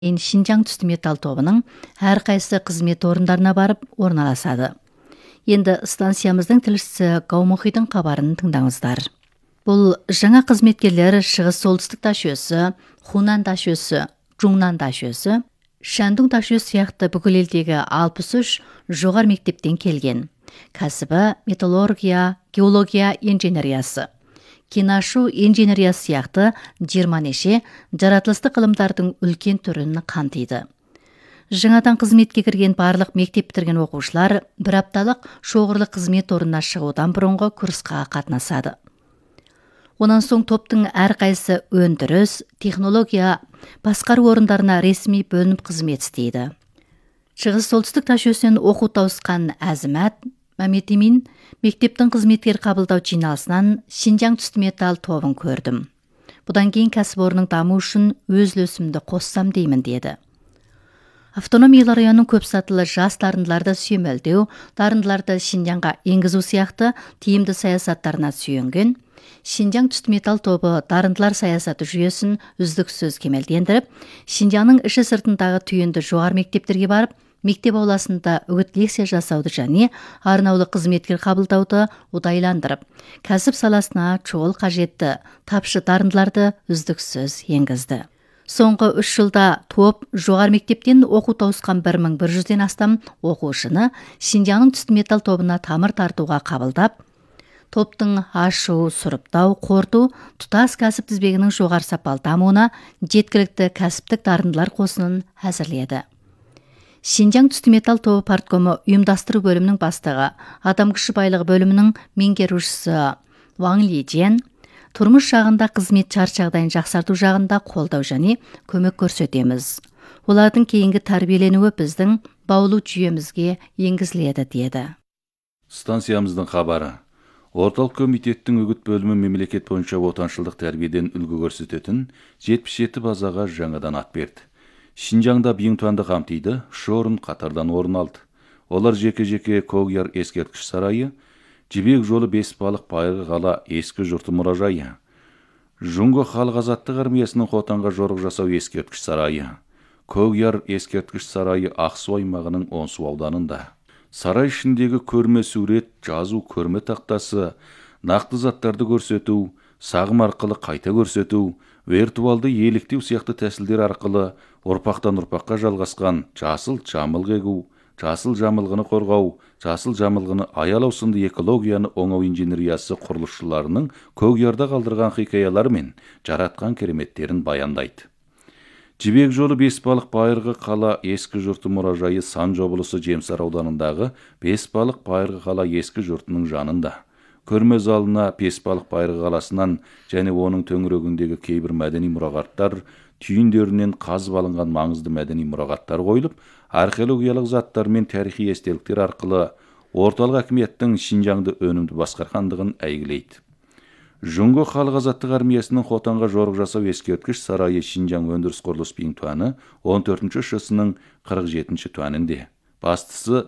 Шинжаң түсті металл тобының әрқайсы қызмет орындарына барып орналасады. Енді станциямыздың тілшісі Гаумохидің хабарын тыңдаңыздар. Бұл жаңа қызметкерлер шығыс солтүстік ташөсі, Хунан ташөсі, Жуңнан ташөсі, Шандун ташөсі сияқты бүкіл елдегі 63 жоғары мектептен келген. Кәсібі металлургия, геология инженериясы, кинашу инженериясы сияқты 20 неше жаратылыстық ғылымдардың үлкен түрін қамтиды. Жаңадан қызметке кірген барлық мектеп бітірген оқушылар бір апталық шоғырлық қызмет орнына шығудан бұрынғы курсқа қатынасады. Онан соң топтың әрқайсы өндіріс, технология, басқару орындарына ресми бөлініп қызмет істейді. Шығыс солтүстік ташөсінен оқу тауысқан Әзімәт Мәметимин мектептің қызметкер қабылдау жиналысынан Шинжаң түсті металл тобын көрдім. Бұдан кейін кәсіпорынның даму үшін өз үлесімді қоссам деймін деді. Автономиялы районның көп сатылы жас дарындыларды сүйемелдеу, дарындыларды Шинжаңға енгізу сияқты тиімді саясаттарына сүйенген, Шинжаң түсті металл тобы дарындылар саясаты жүйесін үздіксіз кемелдендіріп, Шинжаңның іші сыртындағы түйінді жоғары мектептерге барып, мектеп ауласында үгіт лекция жасауды және арнаулы қызметкер қабылдауды ұдайландырып, кәсіп саласына шұғыл қажетті тапшы дарындыларды үздіксіз енгізді. Соңғы 3 жылда топ жоғары мектептен оқу тауысқан 1100-ден астам оқушыны Шинжаңның түсті металл тобына тамыр тартуға қабылдап, топтың ашу, сұрыптау, қорыту, тұтас кәсіп тізбегінің жоғары сапалы дамуына жеткілікті кәсіптік дарындылар қосынын әзірледі. Шинжаң түсті металл тобы парткомы ұйымдастыру бөлімінің бастығы, адам күші байлығы бөлімінің меңгерушісі Ваң Лиден, тұрмыс жағында қызмет шарт жағдайын жақсарту жағында қолдау және көмек көрсетеміз. Олардың кейінгі тәрбиеленуі біздің баулу жүйемізге енгізіледі деді. Станциямыздың хабары. Орталық комитеттің үгіт бөлімі мемлекет бойынша отаншылдық тәрбиеден үлгі көрсететін 77 базаға жаңадан ат берді. Шинжаңда Биңтуанды қамтиды, орын қатардан орын алды. Олар жеке-жеке Когяр ескерткіш сарайы, Жібек жолы Бесбалық байырғы қала ескі жұрты мұражайы, Жунго халық азаттық армиясының Хотанға жорық жасау ескерткіш сарайы, Когяр ескерткіш сарайы Ақсу аймағының Онсу ауданында. Сарай ішіндегі көрме сурет, жазу, көрме тақтасы, нақты заттарды көрсету, сағым арқылы қайта көрсету, виртуалды еліктеу сияқты тәсілдер арқылы ұрпақтан ұрпаққа жалғасқан жасыл жамылғы егу, жасыл жамылғыны қорғау, жасыл жамылғыны аялау сынды экологияны оңау инженериясы құрылысшыларының Когярда қалдырған хикаялар мен жаратқан кереметтерін баяндайды. Жібек жолы Бесбалық байырғы қала ескі жұрты мұражайы Сан Жобылысы Жемсар ауданындағы Бесбалық байырғы қала ескі жұртының жанында. Көрме залына Бесбалық байырғы қаласынан және оның төңірегіндегі кейбір мәдени мұрағаттар, түйіндерінен қазып алынған маңызды мәдени мұрағаттар қойылып, археологиялық заттар мен тарихи естеліктер арқылы орталық әкіметтің Шинжаңды өнімді басқарғандығын әйгілейді. Жунго халық азаттық армиясының Хотанға жорық жасау ескерткіш сарайы Шинжаң өндіріс құрылыс Биңтуаны 14-ші шысының 47-ші туанінде. Бастысы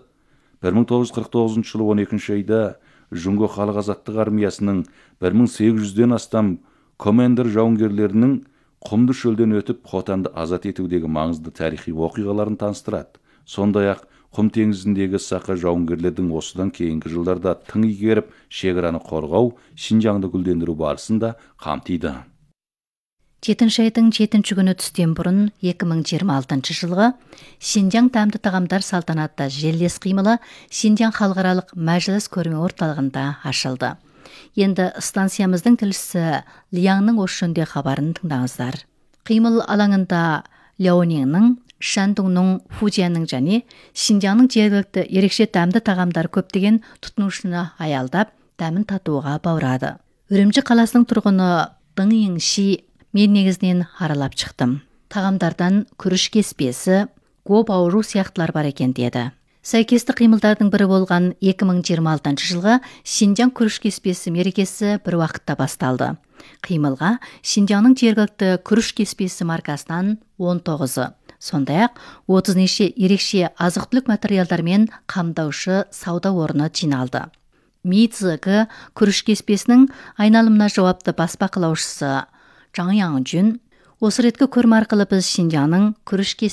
1949 жылы 12-ші айда Жунго халық азаттық армиясының 1800-ден астам командир жауынгерлерінің құмды шөлден өтіп Хотанды азат етудегі маңызды тарихи оқиғаларын таныстырады. Сондай-ақ Құм теңізіндегі сақа жауынгерлердің осыдан кейінгі жылдарда тың игеріп, шекараны қорғау, Шинжаңды гүлдендіру барысында қамтиды. 7-ші айдың 7-ші күні түстен бұрын 2026 жылғы Шинжаң тәмді тағамдар салтанатты жерлес қимылы Шинжаң халықаралық мәжіліс көрме орталығында ашылды. Енді станциямыздың тілшісі Лиаңның осы жөнінде хабарын тыңдаңыздар. Қимыл алаңында Ляонеңнің, Шандунның, Фужианның және Шинжаңның жергілікті ерекше дәмді тағамдар көптеген тұтынушыны аялдап, дәмін татуға баурады. Үрімжі қаласының тұрғыны Дың Еңши мен негізінен аралап шықтым. Тағамдардан күріш кеспесі, го бауру сияқтылар бар екен деді. Сәйкесті қимылдардың бірі болған 2026 жылғы Шинжаң күріш кеспесі мерекесі бір уақытта басталды. Қимылға Шинжаңның жергілікті күріш кеспесі маркасынан 19-ы. Сондай-ақ 30 неше ерекше азық-түлік материалдармен қамдаушы сауда орны жиналды. Мидзігі күріш кеспесінің айналымына жауапты бас бақылаушысы Жаң Яңжүн Осы реткі көрме арқылы біз Шинжаңның күріш